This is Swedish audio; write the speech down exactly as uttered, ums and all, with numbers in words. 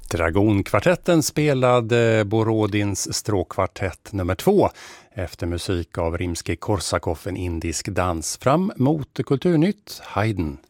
Dragonkvartetten spelade Borodins stråkkvartett nummer två efter musik av Rimskij-Korsakov, en indisk dans, fram mot Kulturnytt, Haydn.